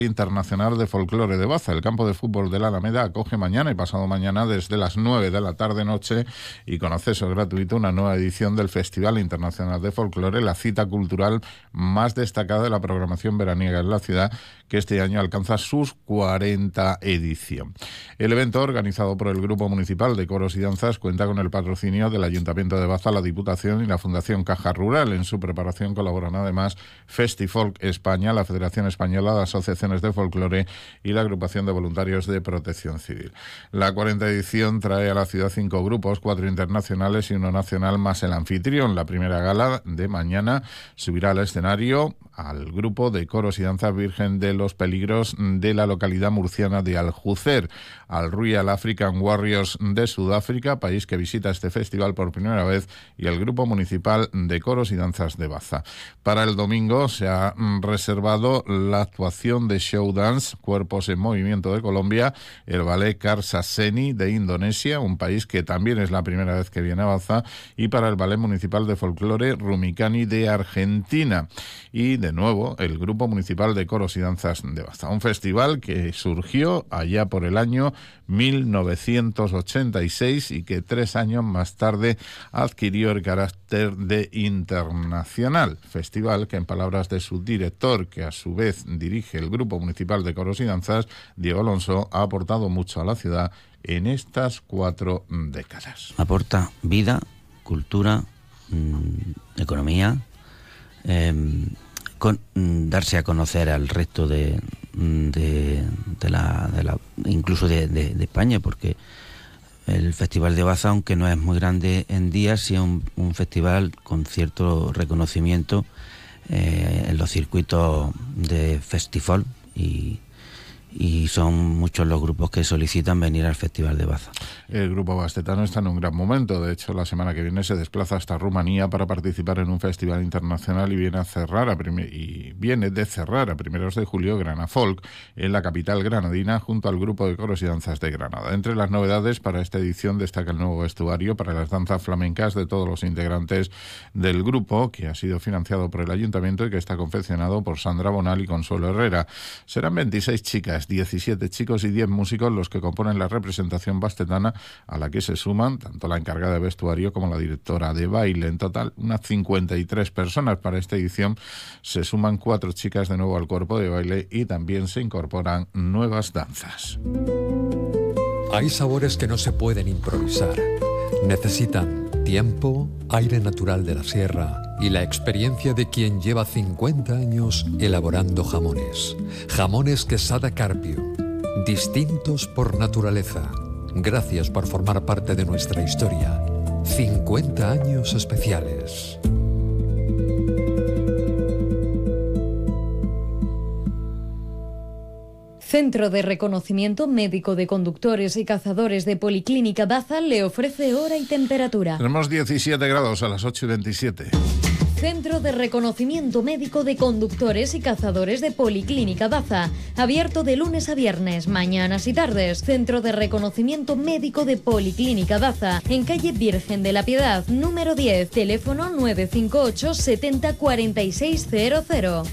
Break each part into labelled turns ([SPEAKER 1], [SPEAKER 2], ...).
[SPEAKER 1] Internacional de Folclore de Baza. El campo de fútbol de la Alameda acoge mañana y pasado mañana desde las 9 de la tarde-noche y con acceso gratuito una nueva edición del Festival Internacional de Folclore, la cita cultural más destacada de la programación veraniega en la ciudad, que este año alcanza sus 40 edición. El evento, organizado por el Grupo Municipal de Coros y Danzas, cuenta con el patrocinio del Ayuntamiento de Baza, la Diputación y la Fundación Caja Rural. En su preparación colaboran además Festifolk España, la Federación Española de Asociaciones de Folclore y la Agrupación de Voluntarios de Protección Civil. La 40 edición trae a la ciudad 5 grupos, 4 internacionales y 1 nacional más el anfitrión. La primera gala de mañana subirá al escenario al grupo de coros y danzas Virgen de los Peligros de la localidad murciana de Aljucer, al Royal African Warriors de Sudáfrica, país que visita este festival por primera vez, y el grupo municipal de coros y danzas de Baza. Para el domingo se ha reservado la actuación de Show Dance, Cuerpos en Movimiento de Colombia, el ballet Karsaseni de Indonesia, un país que también es la primera vez que viene a Baza, y para el ballet municipal de folclore Rumicani de Argentina. Y de nuevo el grupo municipal de coros y danzas de Baza. Un festival que surgió allá por el año 1986 y que 3 años más tarde adquirió el carácter de internacional. Festival que, en palabras de su director, que a su vez dirige el grupo municipal de coros y danzas, Diego Alonso, ha aportado mucho a la ciudad en estas 4 décadas.
[SPEAKER 2] Aporta vida, cultura, economía, darse a conocer al resto de la incluso de España, porque el Festival de Baza, aunque no es muy grande en días, sí es un festival con cierto reconocimiento en los circuitos de festival, y son muchos los grupos que solicitan venir al Festival de Baza.
[SPEAKER 1] El grupo bastetano está en un gran momento. De hecho, la semana que viene se desplaza hasta Rumanía para participar en un festival internacional y viene de cerrar a primeros de julio Grana Folk en la capital granadina junto al grupo de coros y danzas de Granada. Entre las novedades para esta edición destaca el nuevo vestuario para las danzas flamencas de todos los integrantes del grupo, que ha sido financiado por el ayuntamiento y que está confeccionado por Sandra Bonal y Consuelo Herrera. Serán 26 chicas, 17 chicos y 10 músicos los que componen la representación bastetana, a la que se suman tanto la encargada de vestuario como la directora de baile. En total, unas 53 personas. Para esta edición se suman 4 chicas de nuevo al cuerpo de baile y también se incorporan nuevas danzas.
[SPEAKER 3] Hay sabores que no se pueden improvisar. Necesitan tiempo, aire natural de la sierra y la experiencia de quien lleva 50 años elaborando jamones. Jamones Quesada Carpio, distintos por naturaleza. Gracias por formar parte de nuestra historia. 50 años especiales.
[SPEAKER 4] Centro de Reconocimiento Médico de Conductores y Cazadores de Policlínica Baza le ofrece hora y temperatura.
[SPEAKER 1] Tenemos 17 grados a las 8:27.
[SPEAKER 4] Centro de Reconocimiento Médico de Conductores y Cazadores de Policlínica Baza. Abierto de lunes a viernes, mañanas y tardes. Centro de Reconocimiento Médico de Policlínica Baza. En calle Virgen de la Piedad, número 10. Teléfono 958 70 4600.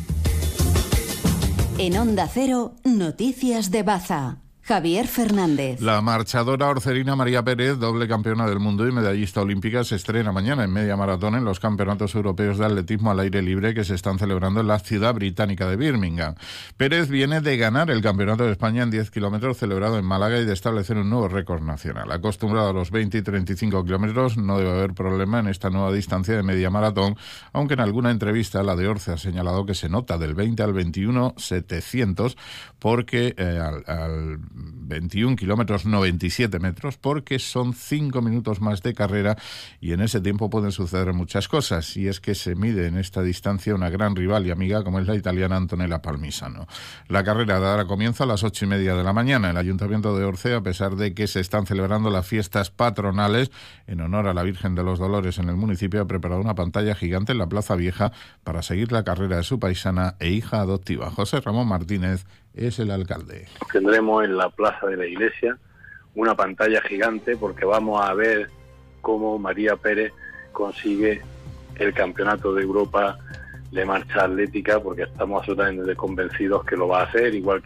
[SPEAKER 5] En Onda Cero, Noticias de Baza. Javier Fernández.
[SPEAKER 1] La marchadora orcerina María Pérez, doble campeona del mundo y medallista olímpica, se estrena mañana en media maratón en los Campeonatos Europeos de Atletismo al Aire Libre que se están celebrando en la ciudad británica de Birmingham. Pérez viene de ganar el Campeonato de España en 10 kilómetros celebrado en Málaga y de establecer un nuevo récord nacional. Acostumbrado a los 20 y 35 kilómetros, no debe haber problema en esta nueva distancia de media maratón, aunque en alguna entrevista la de Orce ha señalado que se nota del 20 al 21 700 porque al 21 kilómetros 97 metros, porque son 5 minutos más de carrera y en ese tiempo pueden suceder muchas cosas, y es que se mide en esta distancia una gran rival y amiga como es la italiana Antonella Palmisano. La carrera dará comienzo a las 8:30 de la mañana. El Ayuntamiento de Orce, a pesar de que se están celebrando las fiestas patronales en honor a la Virgen de los Dolores en el municipio, ha preparado una pantalla gigante en la Plaza Vieja para seguir la carrera de su paisana e hija adoptiva. José Ramón Martínez es el alcalde.
[SPEAKER 6] Tendremos en la plaza de la iglesia una pantalla gigante porque vamos a ver cómo María Pérez consigue el Campeonato de Europa de Marcha Atlética, porque estamos absolutamente convencidos que lo va a hacer, igual